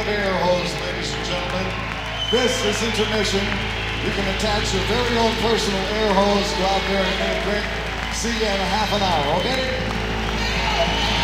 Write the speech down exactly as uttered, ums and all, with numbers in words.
of air hose, ladies and gentlemen. This is intermission. You can attach your very own personal air hose, go out there and get a drink. See you in a half an hour, okay?